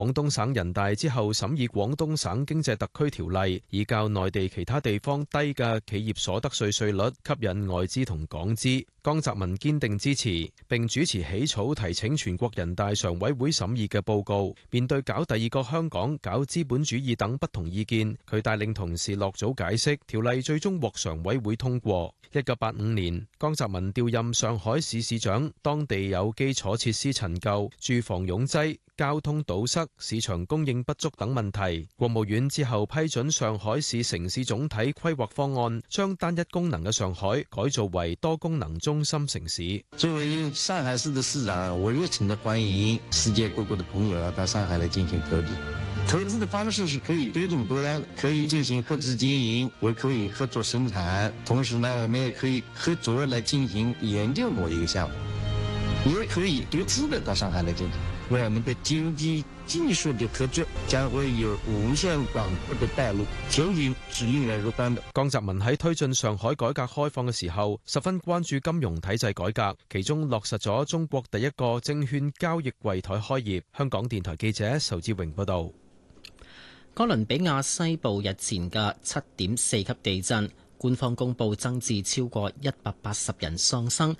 廣東省人大之後審議廣東省經濟特區條例，以較內地其他地方低嘅企業所得稅稅率吸引外資同港資。江澤民堅定支持，並主持起草提請全國人大常委會審議嘅報告。面對搞第二個香港、搞資本主義等不同意見，佢帶領同事落組解釋，條例最終獲常委會通過。1985年，江澤民調任上海市市長，當地有基礎設施陳舊、住房擁擠、交通堵塞、市場供應不足等問題。國務院之後批准上海市城市總體規劃方案，將單一功能嘅上海改造為多功能中心城市。 作為上海市的市長，我熱情地歡迎世界各國的朋友到上海來進行投資。投資的方式是可以多種多樣，可以進行合資經營，也可以合作生產。同時呢，我們也可以合作來進行研究某一個項目，也可以獨資的到上海來進行。為我們的經濟技術的合作將會有無限廣闊的道路，前景是令人樂觀的。 江澤民喺推進上海改革開放嘅時候，十分關注金融體制改革，其中落實咗中國第一個證券交易櫃台開業。香港電台記者仇志榮報道。 哥倫比亞西部日前嘅7.4級地震，官方公布增至超過180人喪生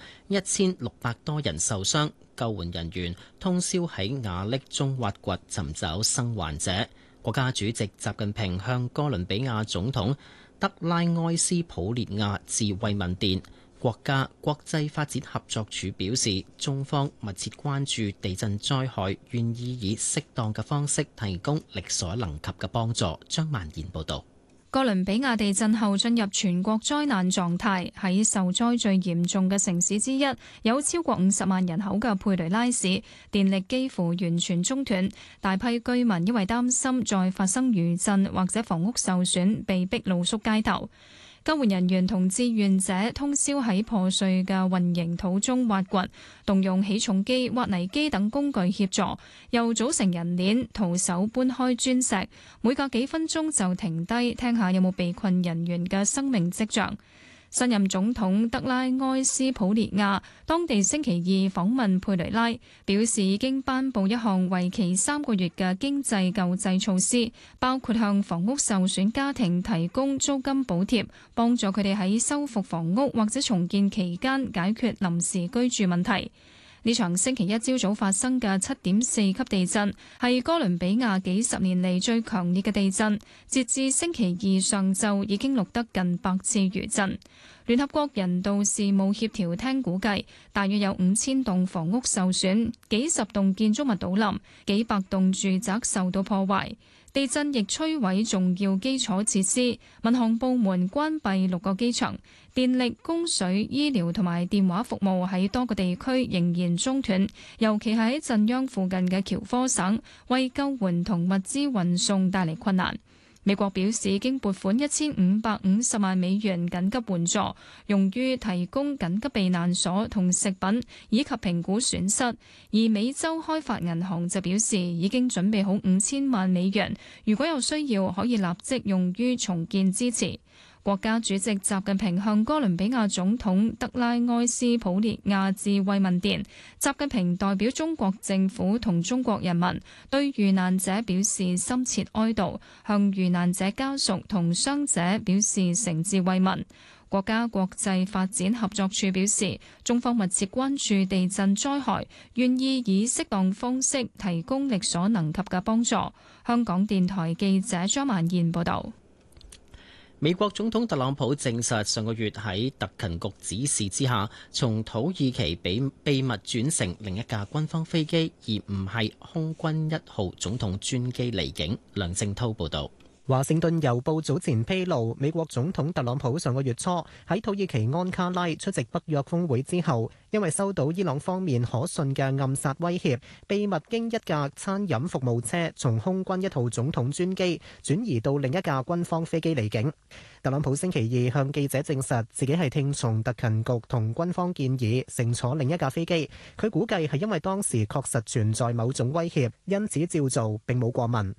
，1600多人受傷。救援人員通宵喺瓦礫中挖掘尋找生還者。國家主席習近平向哥倫比亞總統德拉埃斯普列亞致慰問電。國家國際發展合作署表示，中方密切關注地震災害，願意以適當嘅方式提供力所能及嘅幫助。張曼賢報導。 哥倫比亞地震後進入全國災難狀態，喺受災最嚴重嘅城市之一，有超過50萬人口嘅佩雷拉市，電力幾乎完全中斷，大批居民因為擔心再發生餘震或者房屋受損，被逼露宿街頭。救援人員同志願者通宵喺破碎嘅混凝土中挖掘，動用起重機、挖泥機等工具協助，又組成人鏈，徒手搬開磚石，每隔幾分鐘就停低聽下有冇被困人員嘅生命跡象。新任總統德拉埃斯普列亞當地星期二訪問佩雷拉，表示已經頒布一項為期3個月嘅經濟救濟措施，包括向房屋受損家庭提供租金補貼，幫助佢哋喺修復房屋或者重建期間解決臨時居住問題。呢場星期一朝早發生嘅7.4級地震，係哥倫比亞幾十年嚟最強烈嘅地震。截至星期二上晝，已經錄得近100次餘震。聯合國人道事務協調廳估計，大約有5000棟房屋受損，幾十棟建築物倒冧，幾百棟住宅受到破壞。地震亦摧毀重要基礎設施，民航部門關閉6個機場，電力、供水、醫療同埋電話服務喺多個地區仍然中斷，尤其係喺震央附近嘅喬科省，為救援同物資運送帶嚟困難。美國表示已經撥款1550萬美元緊急援助，用於提供緊急避難所同食品，以及評估損失。而美洲開發銀行就表示已經準備好5000萬美元，如果有需要可以立即用於重建支持。國家主席習近平向哥倫比亞總統德拉埃斯普列亞致慰問電。習近平代表中國政府同中國人民對遇難者表示深切哀悼，向遇難者家屬同傷者表示誠摯慰問。國家國際發展合作署表示，中方密切關注地震災害，願意以適當方式提供力所能及嘅幫助。香港電台記者張曼燕報道。 美國總統特朗普證實，上個月喺特勤局指示之下，從土耳其秘密轉乘另一架軍方飛機，而唔係空軍1號總統專機離境。梁正濤報道。 華盛頓郵報早前披露，美國總統特朗普上個月初喺土耳其安卡拉出席北約峰會之後，因為收到伊朗方面可信嘅暗殺威脅，秘密經一架餐飲服務車從空軍1號總統專機轉移到另一架軍方飛機離境。特朗普星期二向記者證實，自己係聽從特勤局同軍方建議乘坐另一架飛機。佢估計係因為當時確實存在某種威脅，因此照做並冇過問。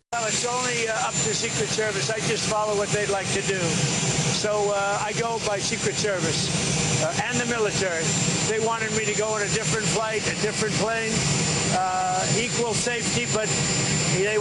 Service. I just follow what they'd like to do. So I go by Secret Service and the military. They wanted me to go on a different flight, a different plane. equal safety, but they